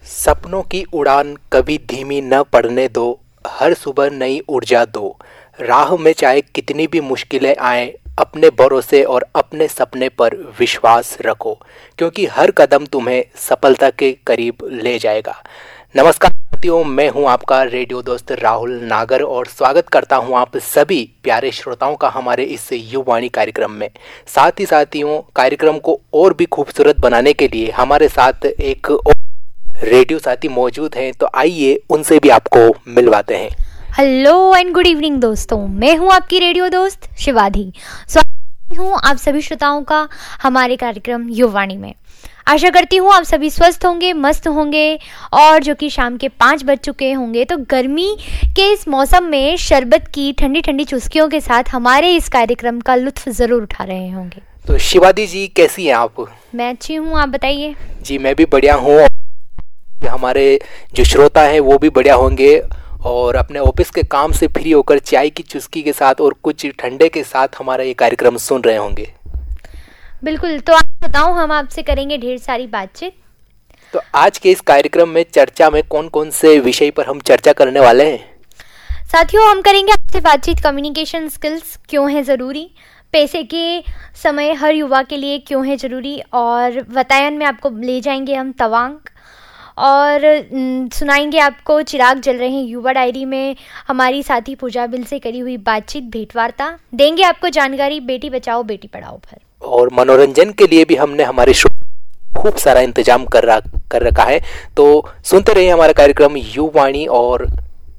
सपनों की उड़ान कभी धीमी न पड़ने दो, हर सुबह नई ऊर्जा दो। राह में चाहे कितनी भी मुश्किलें आएं, अपने भरोसे और अपने सपने पर विश्वास रखो, क्योंकि हर कदम तुम्हें सफलता के करीब ले जाएगा। नमस्कार साथियों, मैं हूं आपका रेडियो दोस्त राहुल नागर और स्वागत करता हूं आप सभी प्यारे श्रोताओं का हमारे इस युवाणी कार्यक्रम में। साथ ही साथियों, कार्यक्रम को और भी खूबसूरत बनाने के लिए हमारे साथ एक रेडियो साथी मौजूद हैं, तो आइए उनसे भी आपको मिलवाते हैं। हेलो एंड गुड इवनिंग दोस्तों, मैं हूं आपकी रेडियो दोस्त शिवाधी। स्वागत हूं आप सभी श्रोताओं का हमारे कार्यक्रम युवाणी में। आशा करती हूँ आप सभी स्वस्थ होंगे, मस्त होंगे और जो कि शाम के 5 बज चुके होंगे तो गर्मी के इस मौसम में शरबत की ठंडी ठंडी चुस्कियों के साथ हमारे इस कार्यक्रम का लुत्फ ज़रूर उठा रहे होंगे। तो शिवादी जी, कैसी हैं आप? मैं अच्छी हूँ, आप बताइए। जी मैं भी बढ़िया हूँ। हमारे जो श्रोता हैं वो भी बढ़िया होंगे और अपने ऑफिस के काम से फ्री होकर चाय की चुस्की के साथ और कुछ ठंडे के साथ हमारा ये कार्यक्रम सुन रहे होंगे। बिल्कुल, तो आप बताओ, हम आपसे करेंगे ढेर सारी बातचीत। तो आज के इस कार्यक्रम में चर्चा में कौन कौन से विषय पर हम चर्चा करने वाले हैं? साथियों, हम करेंगे आपसे बातचीत कम्युनिकेशन स्किल्स क्यों है ज़रूरी, पैसे के समय हर युवा के लिए क्यों है ज़रूरी, और वातायन में आपको ले जाएंगे हम तवांग और सुनाएंगे आपको चिराग जल रहे हैं युवा डायरी में हमारी साथी पूजा बिल से करी हुई बातचीत भेंटवार्ता, देंगे आपको जानकारी बेटी बचाओ बेटी पढ़ाओ पर। और मनोरंजन के लिए भी हमने हमारे खूब सारा इंतजाम कर रखा है। तो सुनते रहिए हमारा कार्यक्रम युवाणी और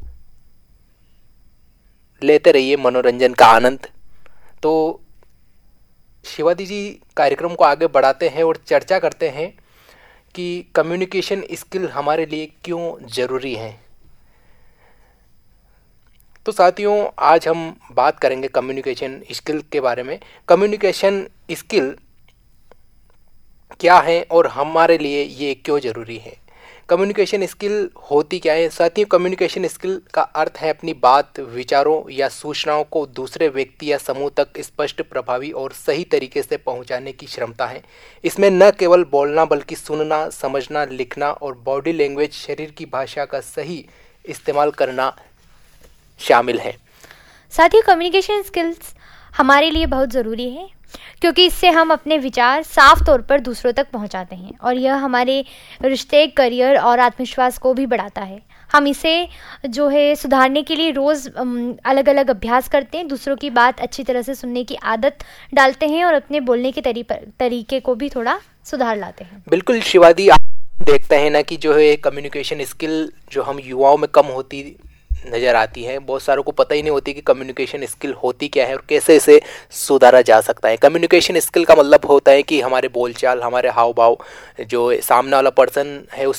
लेते रहिए मनोरंजन का आनंद। तो शिवादी जी, कार्यक्रम को आगे बढ़ाते हैं और चर्चा करते हैं कि कम्युनिकेशन स्किल हमारे लिए क्यों ज़रूरी है। तो साथियों, आज हम बात करेंगे कम्युनिकेशन स्किल के बारे में। कम्युनिकेशन स्किल क्या है और हमारे लिए ये क्यों ज़रूरी है? कम्युनिकेशन स्किल होती क्या है? साथियों, कम्युनिकेशन स्किल का अर्थ है अपनी बात, विचारों या सूचनाओं को दूसरे व्यक्ति या समूह तक स्पष्ट, प्रभावी और सही तरीके से पहुंचाने की क्षमता है। इसमें न केवल बोलना बल्कि सुनना, समझना, लिखना और बॉडी लैंग्वेज, शरीर की भाषा का सही इस्तेमाल करना शामिल है। साथियों, कम्युनिकेशन स्किल्स हमारे लिए बहुत ज़रूरी है क्योंकि इससे हम अपने विचार साफ तौर पर दूसरों तक पहुंचाते हैं और यह हमारे रिश्ते, करियर और आत्मविश्वास को भी बढ़ाता है। हम इसे जो है सुधारने के लिए रोज़ अलग अलग अभ्यास करते हैं, दूसरों की बात अच्छी तरह से सुनने की आदत डालते हैं और अपने बोलने के तरीके को भी थोड़ा सुधार लाते हैं। बिल्कुल शिवादी, आप देखते हैं ना कि जो है कम्युनिकेशन स्किल जो हम युवाओं में कम होती नज़र आती है। बहुत सारों को पता ही नहीं होती कि कम्युनिकेशन स्किल होती क्या है और कैसे इसे सुधारा जा सकता है। कम्युनिकेशन स्किल का मतलब होता है कि हमारे बोलचाल, हमारे हाव भाव, जो सामने वाला पर्सन है